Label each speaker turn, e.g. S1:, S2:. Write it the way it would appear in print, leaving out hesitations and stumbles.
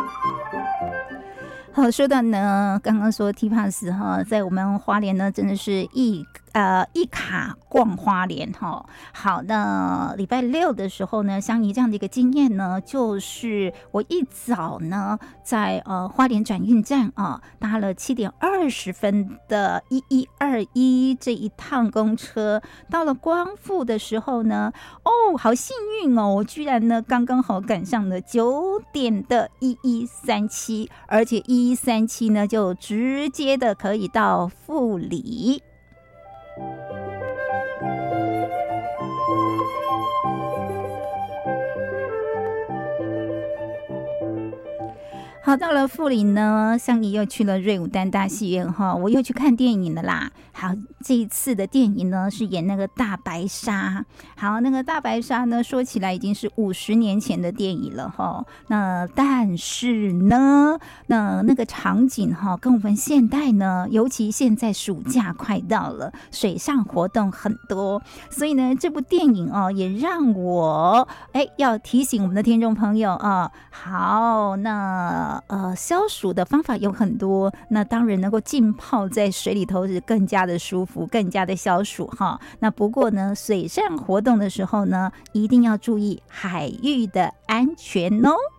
S1: 好，说到呢，刚刚说 T Pass 哈，在我们花莲呢，真的是一卡逛花莲哈。好，那礼拜六的时候呢，像你这样的一个经验呢，就是我一早呢，在花莲转运站啊，搭了7:20的1121这一趟公车，到了光复的时候呢，好幸运哦，我居然呢刚刚好赶上了9点的1137，而且1137呢就直接的可以到富里。好，到了富里呢，像你又去了瑞武丹大戏院哈，我又去看电影了啦。好，这一次的电影呢是演那个大白鲨。好，那个大白鲨呢，说起来已经是50年前的电影了哈。那但是呢，那个场景哈，跟我们现代呢，尤其现在暑假快到了，水上活动很多，所以呢，这部电影哦，也让我要提醒我们的听众朋友啊，好，那消暑的方法有很多，那当然能够浸泡在水里头是更加的舒服，更加的消暑哈。那不过呢，水上活动的时候呢，一定要注意海域的安全哦。